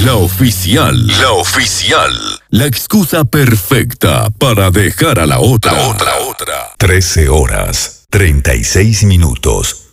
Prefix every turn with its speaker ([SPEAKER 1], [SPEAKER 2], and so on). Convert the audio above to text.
[SPEAKER 1] La oficial. La oficial. La excusa perfecta para dejar a la otra. 13 horas, 36 minutos.